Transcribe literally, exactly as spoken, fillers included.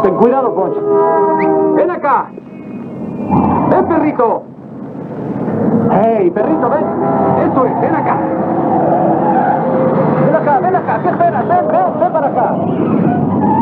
Ten cuidado, Poncho. ¡Ven acá! ¡Ven, perrito! ¡Hey, perrito, ven! ¡Eso es! ¡Ven acá! ¡Ven acá, ven acá! ¿Qué esperas? ¡Ven, ven, ven para acá!